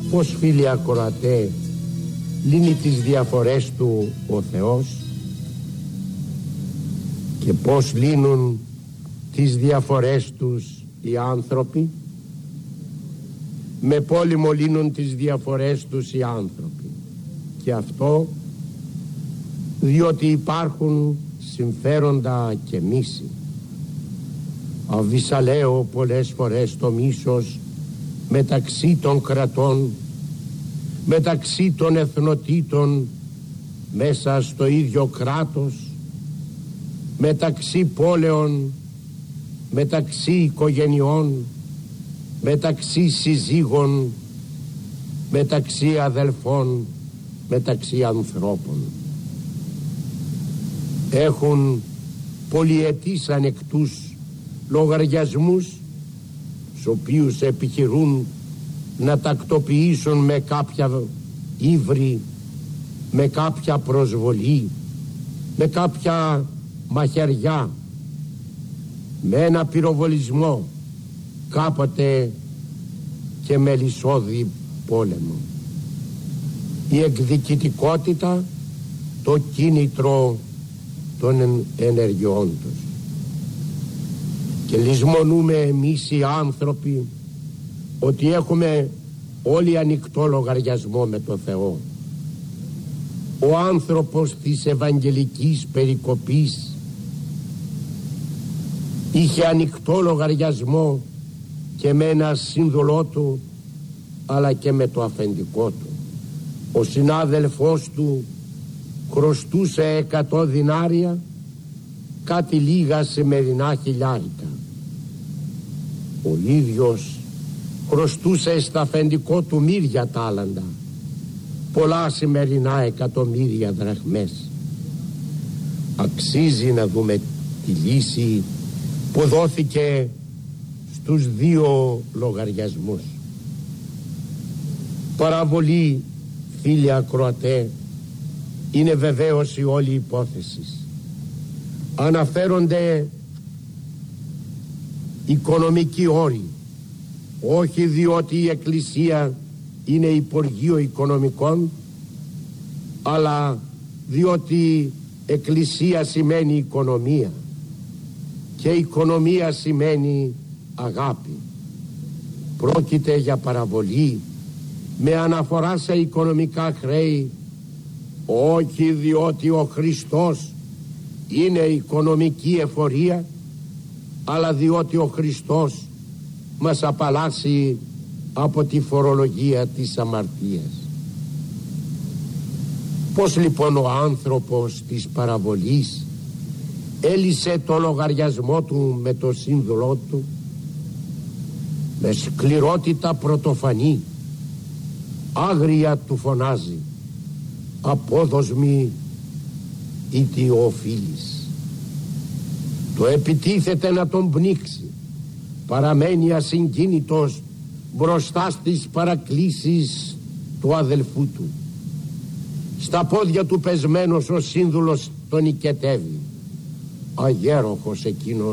Πως, φίλοι ακροατέ, λύνει τις διαφορές του ο Θεός και πως λύνουν τις διαφορές τους οι άνθρωποι? Με πόλεμο λύνουν τις διαφορές τους οι άνθρωποι, και αυτό διότι υπάρχουν συμφέροντα και μίση. Αβυσαλαίο πολλές φορές το μίσος μεταξύ των κρατών, μεταξύ των εθνοτήτων, μέσα στο ίδιο κράτος, μεταξύ πόλεων, μεταξύ οικογενειών, μεταξύ συζύγων, μεταξύ αδελφών, μεταξύ ανθρώπων. Έχουν πολυετής ανεκτούς λογαριασμούς, στους οποίους επιχειρούν να τακτοποιήσουν με κάποια ύβρι, με κάποια προσβολή, με κάποια μαχαιριά, με ένα πυροβολισμό, κάποτε και με λυσόδι πόλεμο. Η εκδικητικότητα, το κίνητρο των ενεργειών τους. Και λησμονούμε εμείς οι άνθρωποι ότι έχουμε όλοι ανοιχτό λογαριασμό με το Θεό. Ο άνθρωπος της Ευαγγελικής περικοπής είχε ανοιχτό λογαριασμό και με ένα σύνδολό του, αλλά και με το αφεντικό του. Ο συνάδελφός του χρωστούσε 100 δινάρια, κάτι λίγα σημερινά χιλιάρικα. Ο ίδιος χρωστούσε στα αφεντικό του μύρια τάλαντα, πολλά σημερινά εκατομμύρια δραχμές. Αξίζει να δούμε τη λύση που δόθηκε στους δύο λογαριασμούς. Παραβολή, φίλοι ακροατέ, είναι βεβαίως η όλη υπόθεση. Αναφέρονται οικονομικοί όροι, όχι διότι η Εκκλησία είναι υπουργείο οικονομικών, αλλά διότι Εκκλησία σημαίνει οικονομία και οικονομία σημαίνει αγάπη. Πρόκειται για παραβολή με αναφορά σε οικονομικά χρέη, όχι διότι ο Χριστός είναι οικονομική εφορία, αλλά διότι ο Χριστός μας απαλλάσσει από τη φορολογία της αμαρτίας. Πώς λοιπόν ο άνθρωπος της παραβολής έλυσε το λογαριασμό του με το σύνδολό του? Με σκληρότητα πρωτοφανή, άγρια του φωνάζει: απόδοσμη ήτι ο οφείλης. Το επιτίθεται να τον πνίξει, παραμένει ασυγκίνητος μπροστά στις παρακλήσεις του αδελφού του. Στα πόδια του πεσμένος ο σύνδουλος τον οικετεύει. Αγέροχος εκείνος